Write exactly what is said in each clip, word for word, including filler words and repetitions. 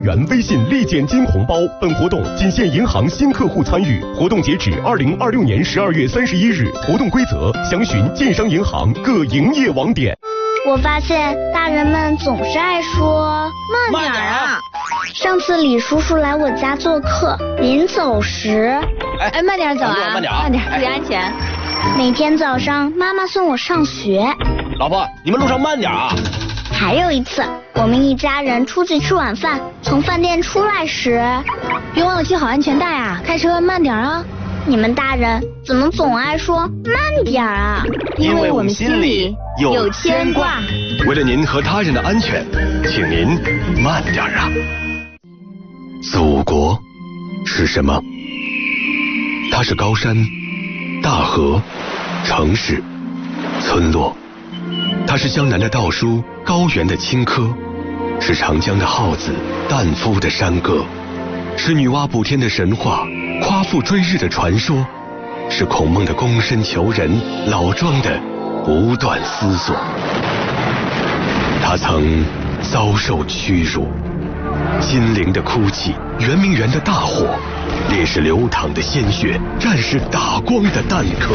原微信立减金红包，本活动仅限银行新客户参与，活动截止二零二六年十二月三十一日。活动规则详询建商银行各营业网点。 我发现大人们总是爱说慢点啊。 上次李叔叔来我家做客，临走时， 哎慢点走啊，慢点啊，慢点，注意安全。 每天早上妈妈送我上学， 老婆，你们路上慢点啊。 还有一次，我们一家人出去吃晚饭，从饭店出来时， 别忘了系好安全带啊，开车慢点啊。 你们大人怎么总爱说慢点啊？ 因为我们心里有牵挂。 为了您和他人的安全，请您慢点啊。祖国是什么？它是高山、大河、城市、村落。它是江南的稻菽，高原的青稞，是长江的浩子，旦夫的山歌，是女娲补天的神话，夸父追日的传说，是孔孟的躬身求人，老庄的不断思索。他曾遭受屈辱，金陵的哭泣，圆明园的大火，烈士流淌的鲜血，战士打光的弹壳。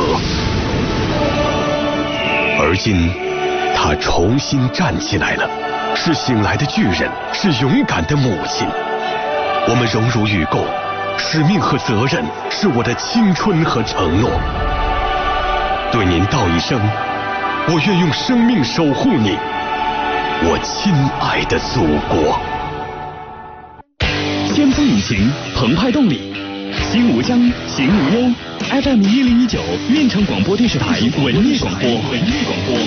而今他重新站起来了，是醒来的巨人，是勇敢的母亲。我们荣辱与共，使命和责任是我的青春和承诺。对您道一声，我愿用生命守护你，我亲爱的祖国。 先锋引擎，澎湃动力，心无疆，行无忧。F M 一零一九，运城广播电视台文艺广播，文艺广播。